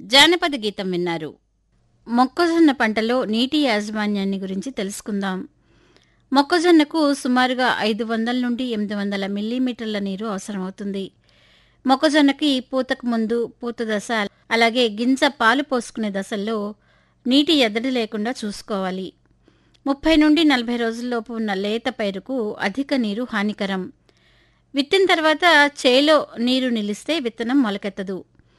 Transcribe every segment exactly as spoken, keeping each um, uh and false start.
జానపద గీతం విన్నారు. మొక్కజొన్న పంటలో నీటి యాజమాన్యాన్ని గురించి తెలుసుకుందాం. మొక్కజొన్నకు సుమారుగా ఐదు వందల నుండి ఎనిమిది వందల మిల్లీమీటర్ల నీరు అవసరమవుతుంది. మొక్కజొన్నకి పూతకు ముందు, పూత దశ, అలాగే గింజ పాలు పోసుకునే దశల్లో నీటి ఎద్దడి లేకుండా చూసుకోవాలి. ముప్పై నుండి నలభై రోజుల్లోపు ఉన్న లేత పైరుకు అధిక నీరు హానికరం. విత్తిన తర్వాత చేలో నీరు నిలిస్తే విత్తనం మొలకెత్తదు.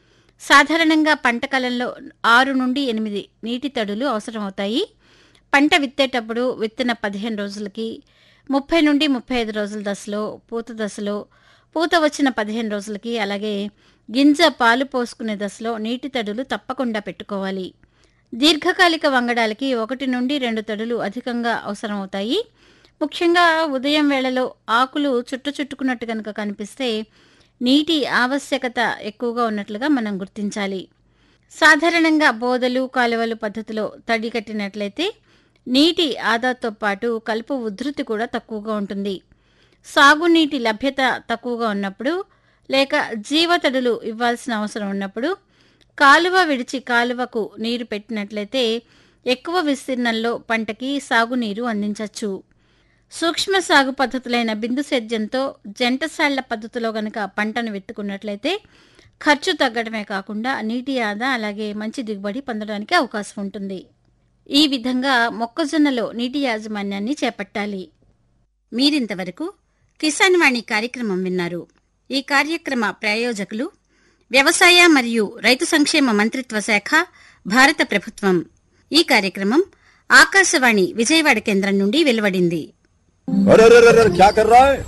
సాధారణంగా పంట కాలంలో ఆరు నుండి ఎనిమిది నీటి తడులు అవసరమవుతాయి. పంట విత్తేటప్పుడు విత్తిన పదిహేను రోజులకి, ముప్పై నుండి ముప్పై ఐదు రోజుల దశలో, పూత దశలో, పూత వచ్చిన పదిహేను రోజులకి, అలాగే గింజ పాలు పోసుకునే దశలో నీటి తడులు తప్పకుండా పెట్టుకోవాలి. దీర్ఘకాలిక వంగడాలకి ఒకటి నుండి రెండు తడులు అధికంగా అవసరమవుతాయి. ముఖ్యంగా ఉదయం వేళలో ఆకులు చుట్టు చుట్టుకున్నట్టు కనుక కనిపిస్తే నీటి ఆవశ్యకత ఎక్కువగా ఉన్నట్లుగా మనం గుర్తించాలి. సాధారణంగా బోదలు, కాలువలు పద్ధతిలో తడి కట్టినట్లయితే నీటి ఆదాతో పాటు కలుపు ఉధృతి కూడా తక్కువగా ఉంటుంది. సాగునీటి లభ్యత తక్కువగా ఉన్నప్పుడు, లేక జీవతడులు ఇవ్వాల్సిన అవసరం ఉన్నప్పుడు కాలువ విడిచి కాలువకు నీరు పెట్టినట్లయితే ఎక్కువ విస్తీర్ణంలో పంటకి సాగునీరు అందించవచ్చు. సూక్ష్మ సాగు పద్ధతులైన బిందు సేద్యంతో జంటసాళ్ల పద్ధతిలో గనక పంటను విత్తుకున్నట్లయితే ఖర్చు తగ్గడమే కాకుండా నీటి ఆదా, అలాగే మంచి దిగుబడి పొందడానికి అవకాశం ఉంటుంది. ఈ విధంగా మొక్కజొన్నలో నీటి యాజమాన్యాన్ని చేపట్టాలి. మీరింతవరకు కిసాన్ వాణి కార్యక్రమం విన్నారు. ఈ కార్యక్రమ ప్రాయోజకులు వ్యవసాయ మరియు రైతు సంక్షేమ మంత్రిత్వ శాఖ, భారత ప్రభుత్వం. ఈ కార్యక్రమం ఆకాశవాణి విజయవాడ కేంద్రం నుండి వెలువడింది. अरे अरे अरे क्या कर रहा है?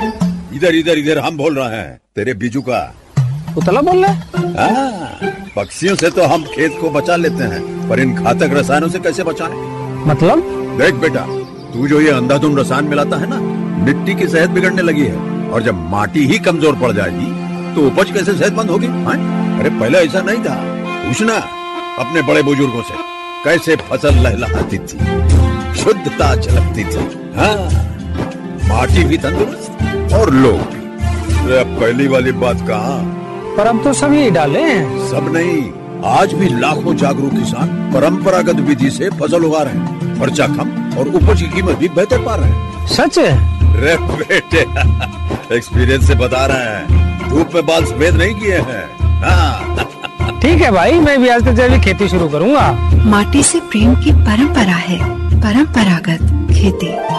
इधर इधर इधर हम बोल रहे हैं तेरे बीजू का। उतला बोल रहा है? पक्षियों से तो हम खेत को बचा लेते हैं, पर इन घातक रसायनों से कैसे बचाएं? मतलब? देख बेटा, तू जो ये अंधाधुंध रसायन मिलाता है ना, मिट्टी की सेहत बिगड़ने लगी है। और जब माटी ही कमजोर पड़ जाएगी तो उपज कैसे सेहतमंद होगी? अरे पहले ऐसा नहीं था। पूछना अपने बड़े बुजुर्गों से, कैसे फसल लहलहाती थी, शुद्धता झलकती थी। हाँ, माटी भी तंदुरुस्त और लोग भी। अब पहली वाली बात कहाँ? पर अब तो सब यही डाले हैं। सब नहीं, आज भी लाखों जागरूक किसान परंपरागत विधि से फसल उगा रहे हैं। खर्चा कम और उपज की कीमत भी बेहतर पा रहे हैं। सच है? रे बेटे, एक्सपीरियंस से बता रहे हैं, धूप में बाल सफेद नहीं किए हैं। हाँ। ठीक है भाई, मैं भी आज से जैविक खेती शुरू करूंगा। माटी से प्रेम की परंपरा है, परंपरागत खेती।